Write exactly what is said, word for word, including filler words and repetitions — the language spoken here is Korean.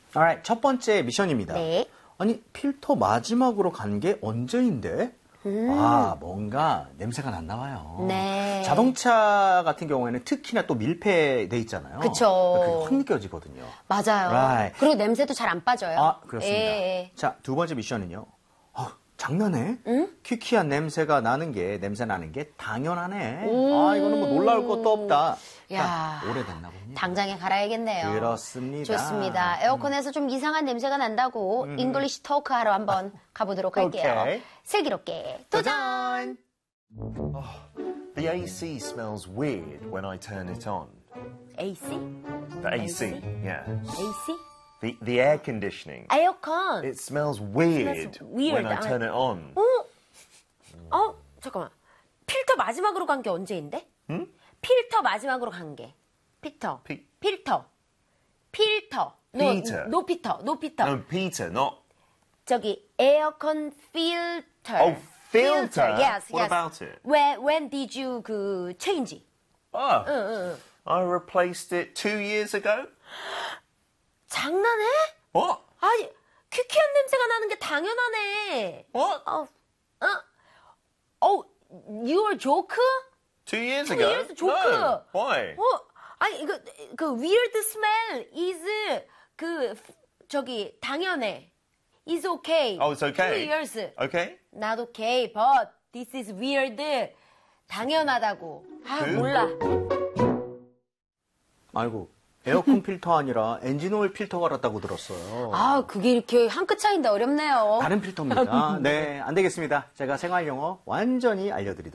Alright, 첫 번째 미션입니다. 네. 아니, 필터 마지막으로 간 게 언제인데? 음. 아, 뭔가 냄새가 났나 봐요. 네. 자동차 같은 경우에는 특히나 또 밀폐돼 있잖아요. 그쵸. 그게 확 느껴지거든요. 맞아요. Right. 그리고 냄새도 잘 안 빠져요. 아, 그렇습니다. 예, 예. 자, 두 번째 미션은요. 어, 장난해? 응? 퀴퀴한 냄새가 나는 게, 냄새 나는 게 당연하네. 오. 아, 이거는 뭐 놀라울 것도 없다. 야, 자, 오래됐나 봅니다. 당장에 갈아야겠네요. 그렇습니다. 좋습니다. 에어컨에서 좀 이상한 냄새가 난다고 음. 잉글리시 토크 하러 한번 가보도록 할게요. 오케이. 슬기롭게 도전! The A C smells weird when I turn it on. 에이씨? The A C, yeah. 에이씨? The, the air conditioning. 에어컨. It smells weird, Smells weird. when I turn it on. 어? 어? 잠깐만. 필터 마지막으로 간 게 언제인데? 응? 필터 마지막으로 간 게. 필터. 피- 필터. 필터. Peter. 노, 노 피터. 노 피터. No, Peter, not... 저기 에어컨 필터. Oh, filter? Yes, What yes. about it? When, when did you 그 change? Oh, 응, 응, 응. I replaced it two years ago? 장난해? What? 아니, 퀴퀴한 냄새가 나는 게 당연하네. What? 어, 어, 어, your joke? Two years Two ago? years joke. No. Why? 어, 아니, 그, 그 weird smell is 그, 저기, 당연해. It's okay. Oh, it's okay. Two years. Okay. Not okay, but this is weird. 당연하다고. 아, 그? 몰라. 아이고, 에어컨 필터 아니라 엔진 오일 필터 갈았다고 들었어요. 아, 그게 이렇게 한 끗 차이인데 어렵네요. 다른 필터입니다. 네, 안 되겠습니다. 제가 생활 용어 완전히 알려드리도록